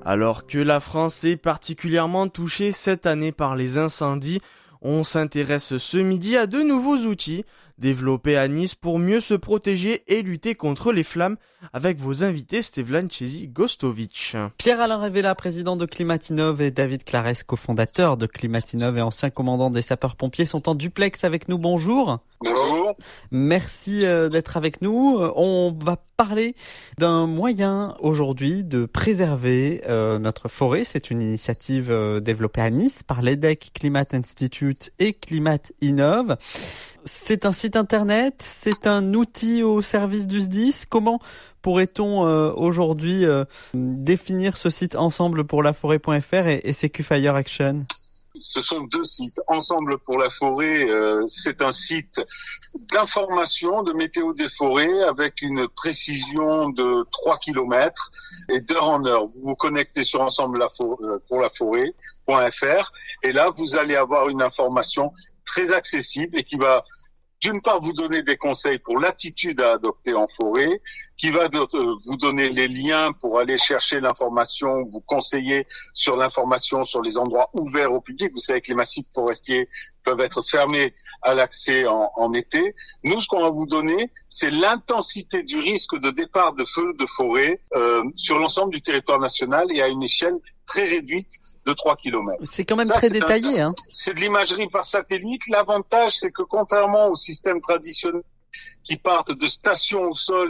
Alors que la France est particulièrement touchée cette année par les incendies, on s'intéresse ce midi à de nouveaux outils développés à Nice pour mieux se protéger et lutter contre les flammes avec vos invités Stevlan Chezi-Gostovic. Pierre-Alain Révéla, président de Climatinov, et David Clares, cofondateur de Climatinov et ancien commandant des sapeurs-pompiers, sont en duplex avec nous. Bonjour. Bonjour. Merci d'être avec nous. On va parler d'un moyen aujourd'hui de préserver notre forêt. C'est une initiative développée à Nice par l'EDEC Climate Institute et Climatinov. C'est un site internet, c'est un outil au service du SDIS. Comment pourrait-on aujourd'hui définir ce site Ensemble pour la forêt.fr et CQ Fire Action? Ce sont deux sites. Ensemble pour la forêt, c'est un site d'information de météo des forêts avec une précision de 3 km et d'heure en heure. Vous vous connectez sur Ensemble pour la forêt.fr et là, vous allez avoir une information très accessible et qui va d'une part vous donner des conseils pour l'attitude à adopter en forêt, qui va vous donner les liens pour aller chercher l'information, vous conseiller sur l'information sur les endroits ouverts au public. Vous savez que les massifs forestiers peuvent être fermés à l'accès en été. Nous, ce qu'on va vous donner, c'est l'intensité du risque de départ de feux de forêt sur l'ensemble du territoire national et à une échelle très réduite de 3 km. C'est quand même très détaillé. C'est de l'imagerie par satellite. L'avantage, c'est que contrairement au système traditionnel qui partent de stations au sol